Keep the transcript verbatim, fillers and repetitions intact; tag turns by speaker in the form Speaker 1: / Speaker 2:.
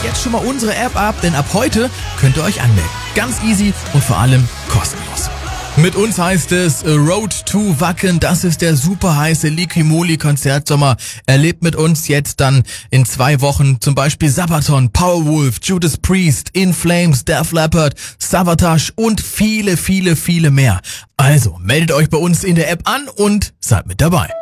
Speaker 1: jetzt schon mal unsere App ab, denn ab heute könnt ihr euch anmelden. Ganz easy und vor allem kostenlos. Mit uns heißt es Road to Wacken. Das ist der super heiße Liquimoli-Konzertsommer. Erlebt mit uns jetzt dann in zwei Wochen zum Beispiel Sabaton, Powerwolf, Judas Priest, In Flames, Def Leppard, Savatage und viele, viele, viele mehr. Also meldet euch bei uns in der App an und seid mit dabei.